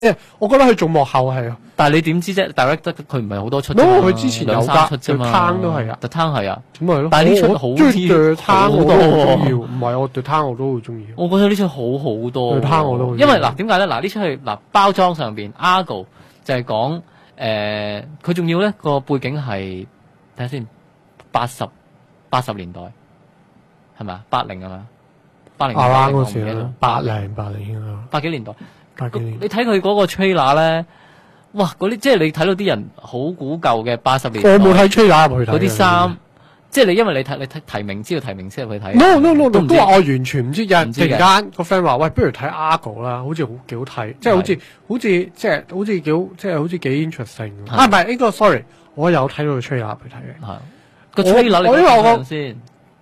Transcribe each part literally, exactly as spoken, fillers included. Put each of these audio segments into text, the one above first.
即係我覺得佢做幕後係啊。 但係你點知啫 ？Director 佢唔係好多出啫嘛， 佢之前有兩三出啫嘛， The Town 都係啊 ，The Town 係啊， 咁咪咯。 但係呢出我好中意 The Town 我都好中意， 多唔係我 The Town 我都好中意。 我覺得呢出好好多 The Town 我都好中意因為嗱點解咧？嗱呢出係嗱包裝上邊 Argo 就係講誒，佢仲要咧個背景係睇下先，八十八十年代係咪啊？八零係咪啊？八零啱啱嗰我唔記時啦得咗， 八零八零啊， 八幾年代。 八幾年。 你睇佢嗰個 trailer 咧，哇！嗰啲即係你睇到啲人好古舊嘅八十年代， 我冇睇 trailer 入去睇嗰啲衫，即係你因為你睇你睇提名知道提名先入去睇。 No no no， 都唔知都話我完全唔知，有人突唔知嘅然間個 friend 話：喂，不如睇 Argo 啦，好似好幾好睇，即係好似好似即係好似幾好，即係好似幾 interesting。啊，唔係呢個 sorry，我有睇到個 trailer 去睇嘅。 係個 trailer 你我因為我講先，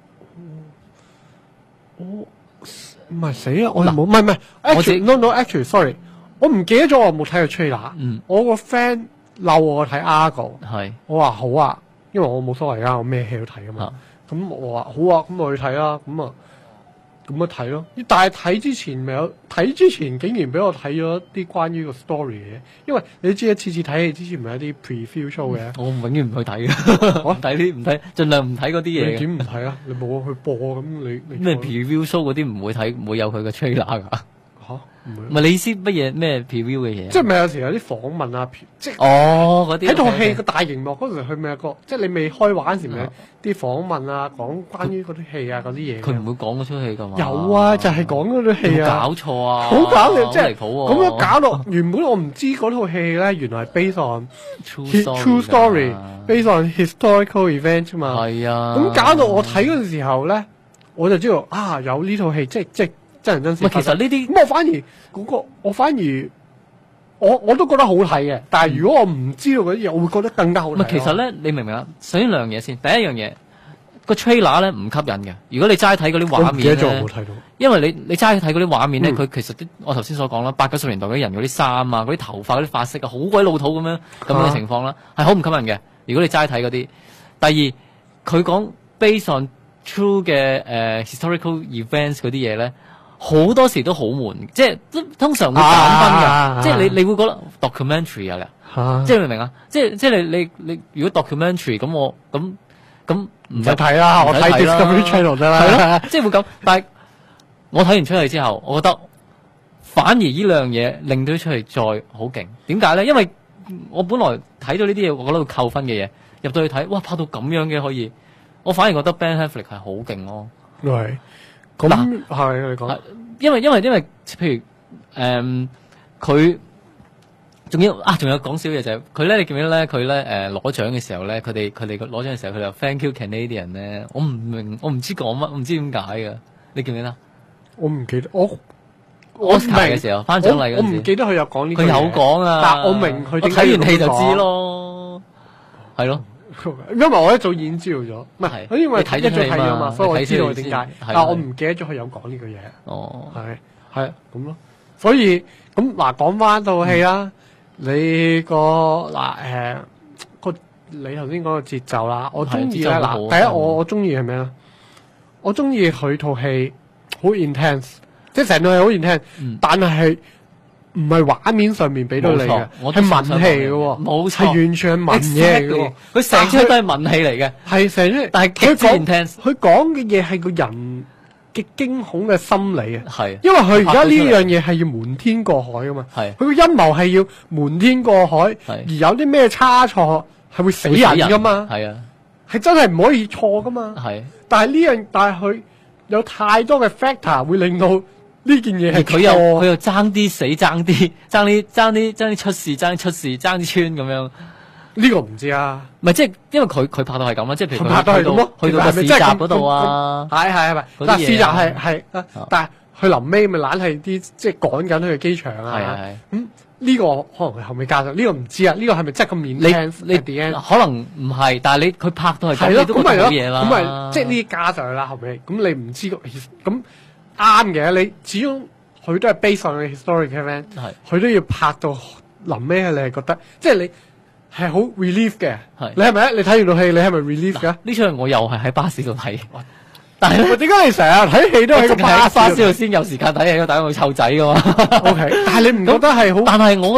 我唔係死啦，我又冇，唔係唔係我自己 ，actually no no actually sorry，我唔記得咗我有冇睇過 trailer。 嗯， 我個 friend 嬲我睇 Argo， 係我話好啊，因為我冇所謂啊，我咩戲都睇噶嘛啊。 咁我話好啊，咁我去睇啦，咁啊咁咪睇咯。但係睇之前咪有睇之前，竟然俾我睇咗啲關於個 story 嘅嘢，因為你知一次次睇戲之前咪有啲 preview show 嘅。 我永遠唔去睇嘅，我唔睇啲唔睇，盡量唔睇嗰啲你嘢嘅。 點唔睇啊？你冇去播咁你你咩 preview show 嗰啲唔會睇，唔會有佢嘅 trailer 㗎。 嚇唔唔會？ 係你意思乜嘢咩 preview 嘅嘢？ 即係咪有時有啲訪問啊？即係哦嗰啲喺套戲 OK，OK 個大熒幕嗰時，佢咪有個即係你未開畫嗰時咪有啊啲訪問啊，講關於嗰啲戲啊嗰啲嘢嘅。 佢唔會講嗰出戲㗎嘛？ 有啊，就係講嗰套戲有冇啊。 搞錯啊！ 好搞笑，即係好離譜喎咁樣搞到原本我唔知嗰套戲咧，原來係 based on True hi- true story 㗎 story，based on historical event 啫嘛。 係啊， 咁搞到我睇嗰陣時候咧，我就知道啊有呢套戲，即係即係真人真事唔係發生。 其實呢啲咁我反而嗰個我反而我我都覺得好睇嘅，但係如果我唔知道嗰啲嘢，我會覺得更加好睇咯。 唔係其實咧，你明唔明啊？首先兩樣嘢先，第一樣嘢個 trailer 咧唔吸引嘅。如果你齋睇嗰啲畫我唔記得面咧咗我冇，睇到。 因為你你齋睇嗰啲畫面咧， 嗯佢、其實啲我頭先所講啦，八九十年代嗰啲人嗰啲衫啊、嗰啲頭髮、嗰啲髮色啊，好鬼老土咁樣咁樣嘅情況啦，係好唔吸引嘅。如果你齋睇嗰啲，第二佢講 based on true 嘅誒、呃 historical events 嗰啲嘢咧。好多時都好悶，即係都通常會減分嘅， 啊即係你你會覺得 documentary 啊， 嚇即係明唔明啊？即係即係你你你如果 documentary 咁我咁咁唔唔使睇啦，我睇 Discovery Channel 得啦。 係咯，即係會咁。但係我睇完出去之後，我覺得反而呢兩樣嘢令到出嚟再好勁。點解咧？因為我本來睇到呢啲嘢，我覺得會扣分嘅嘢，入到去睇，哇拍到咁樣嘅可以，我反而覺得 Ben Affleck 係好勁咯。 係咁嗱係你講。 因為因為因為譬如誒佢仲要啊，仲有講少嘢就係佢咧，你記唔記得咧？佢咧誒攞獎嘅時候咧，佢哋佢哋攞獎嘅時候，佢就 Thank you Canadian 咧，我唔明，我唔知講乜，我唔知點解嘅，你記唔記得？ 我唔記得，我我我 Oscar 嘅時候頒獎禮嗰陣時我唔記得佢有講呢句佢嘢。 有講啊， 但我明佢我點解睇完戲就要咁講知咯，係咯。 因為我一早已經知道咗，唔係係因為你睇咗一早睇戲嘛咗嘛，所以我知道佢點解你睇咗戲先。係但我唔記得咗佢有講呢句嘢， 哦， 係係咁咯。所以咁嗱，講翻套戲啦，你個嗱誒個你頭先講個節奏啦，我中意咧係節奏好嗱，第一我我中意係咩咧？我中意佢套戲好 intense，即係成套戲好 intense， 嗯但係係唔係畫面上面俾到你嘅冇錯，我都係文戲想講嘅喎， 冇錯係完全係文嘢嚟嘅喎。 佢成出都係文戲嚟嘅， 係成出， 但係極之佢講 intense 佢講嘅嘢係個人嘅驚恐嘅心理啊。 係因為佢而家呢拍到出嚟樣嘢係要瞞天過海噶嘛， 係佢個陰謀係要瞞天過海，而有啲咩差錯係會死人噶嘛， 係啊， 係真係唔可以錯噶嘛。 係。 但係呢樣，但係佢有太多嘅 factor 會令到呢件嘢係佢又錯佢又爭啲死，爭啲爭啲爭啲爭啲出事，爭啲出事，爭啲穿咁樣。 呢個唔知啊， 唔係即係因為佢佢拍到係咁啦，即係譬如佢拍到係咁咯， 去到個市集嗰度啊， 係係係咪？ 嗰啲嘢啊但係市集係係，但係佢臨尾咪懶係啲即係趕緊去機場啊。 係係係咁呢個可能係後尾加上，呢個唔知啊。呢個係咪真係咁你 intense？ 你 at the end？ 可能唔係，但係你佢拍到係咁， 係咯， 你都覺得咁咪咯， 好嘢啦。 咁咪即係呢啲加上去啦。後尾咁你唔知個咁啱嘅，你始終佢都係 based on 嘅 historic event， 係佢都要拍到臨尾，你係覺得即係你係好 relief 嘅。 係你係咪啊？你睇完套戲，你係咪 relief 㗎？ 呢場我又係喺巴士度睇， 但係咧喂點解你成日睇戲都喺個巴士巴士度先有時間睇戲，但係我湊仔噶嘛。 ？O K，但係你唔覺得係好？ 但係我